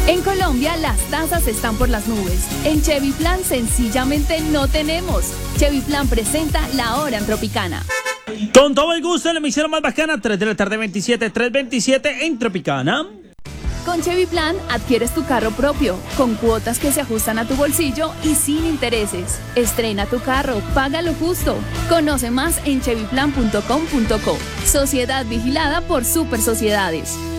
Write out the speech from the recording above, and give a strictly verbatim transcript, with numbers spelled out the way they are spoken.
En Colombia las tasas están por las nubes. En Chevy Plan sencillamente no tenemos. Chevy Plan presenta La Hora en Tropicana. Con todo el gusto en la emisión más bacana, tres de la tarde veintisiete, tres veintisiete en Tropicana. Con Chevy Plan adquieres tu carro propio, con cuotas que se ajustan a tu bolsillo y sin intereses. Estrena tu carro, paga lo justo. Conoce más en chevy plan punto com punto co. Sociedad vigilada por Super Sociedades.